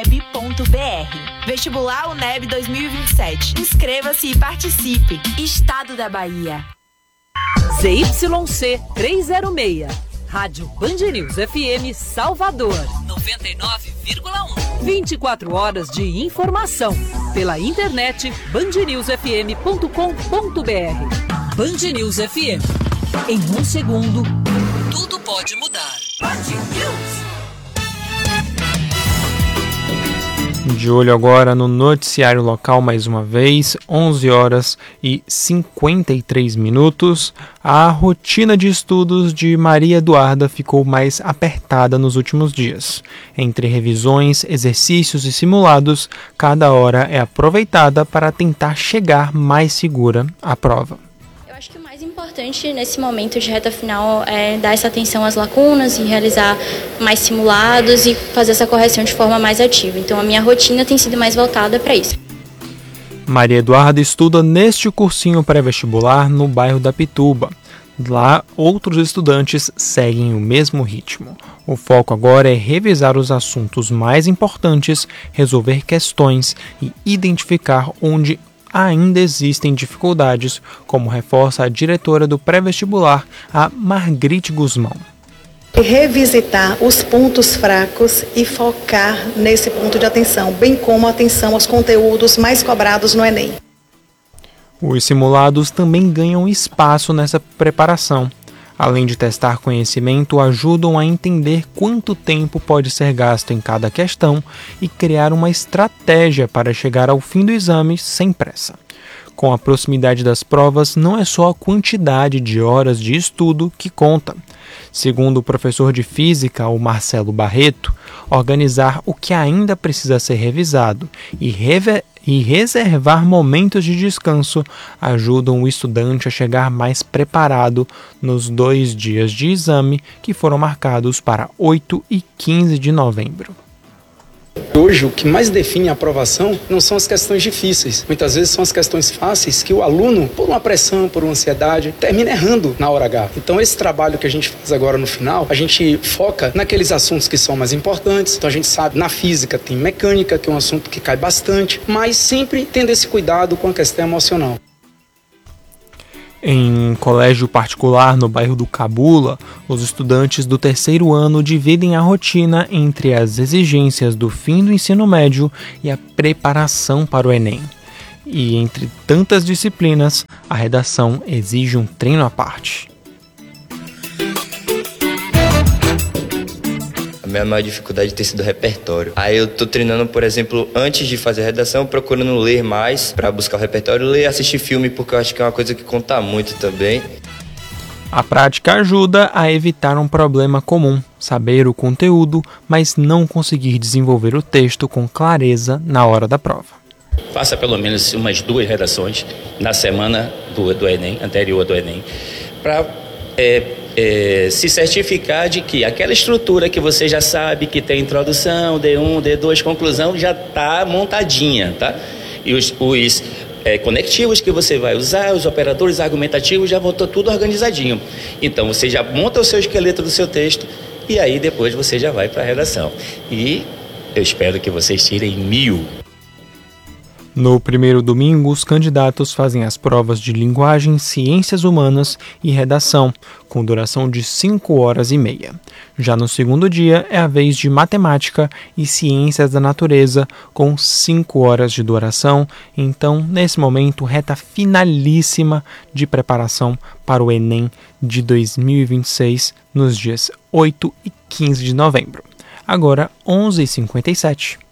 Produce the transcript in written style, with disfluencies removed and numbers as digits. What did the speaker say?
Vestibular UNEB 2027. Inscreva-se e participe. Estado da Bahia. ZYC 306. Rádio Band News FM Salvador. 99,1. 24 horas de informação. Pela internet bandnewsfm.com.br. Band News FM. Em um segundo, tudo pode mudar. Band News. De olho agora no noticiário local mais uma vez, 11 horas e 53 minutos. A rotina de estudos de Maria Eduarda ficou mais apertada nos últimos dias. Entre revisões, exercícios e simulados, cada hora é aproveitada para tentar chegar mais segura à prova. Acho que o mais importante nesse momento de reta final é dar essa atenção às lacunas e realizar mais simulados e fazer essa correção de forma mais ativa. Então a minha rotina tem sido mais voltada para isso. Maria Eduarda estuda neste cursinho pré-vestibular no bairro da Pituba. Lá, outros estudantes seguem o mesmo ritmo. O foco agora é revisar os assuntos mais importantes, resolver questões e identificar onde ainda existem dificuldades, como reforça a diretora do pré-vestibular, a Margrite Guzmão. Revisitar os pontos fracos e focar nesse ponto de atenção, bem como a atenção aos conteúdos mais cobrados no Enem. Os simulados também ganham espaço nessa preparação. Além de testar conhecimento, ajudam a entender quanto tempo pode ser gasto em cada questão e criar uma estratégia para chegar ao fim do exame sem pressa. Com a proximidade das provas, não é só a quantidade de horas de estudo que conta. Segundo o professor de física, o Marcelo Barreto, organizar o que ainda precisa ser revisado e reservar momentos de descanso ajudam o estudante a chegar mais preparado nos 2 dias de exame que foram marcados para 8 e 15 de novembro. Hoje, o que mais define a aprovação não são as questões difíceis. Muitas vezes são as questões fáceis que o aluno, por uma pressão, por uma ansiedade, termina errando na hora H. Então, esse trabalho que a gente faz agora no final, a gente foca naqueles assuntos que são mais importantes. Então, a gente sabe, na física tem mecânica, que é um assunto que cai bastante, mas sempre tendo esse cuidado com a questão emocional. Em colégio particular no bairro do Cabula, os estudantes do 3º ano dividem a rotina entre as exigências do fim do ensino médio e a preparação para o Enem. E entre tantas disciplinas, a redação exige um treino à parte. A minha maior dificuldade tem sido o repertório. Aí eu tô treinando, por exemplo, antes de fazer a redação, procurando ler mais para buscar o repertório, ler e assistir filme, porque eu acho que é uma coisa que conta muito também. A prática ajuda a evitar um problema comum, saber o conteúdo, mas não conseguir desenvolver o texto com clareza na hora da prova. Faça pelo menos umas 2 redações na semana do Enem, anterior do Enem, para se certificar de que aquela estrutura que você já sabe, que tem introdução, D1, D2, conclusão, já está montadinha, tá? E os conectivos que você vai usar, os operadores argumentativos, já voltou tudo organizadinho. Então, você já monta o seu esqueleto do seu texto e aí depois você já vai para a redação. E eu espero que vocês tirem 1000. No primeiro domingo, os candidatos fazem as provas de linguagem, ciências humanas e redação, com duração de 5 horas e meia. Já no segundo dia, é a vez de matemática e ciências da natureza, com 5 horas de duração. Então, nesse momento, reta finalíssima de preparação para o Enem de 2026, nos dias 8 e 15 de novembro. Agora, 11h57.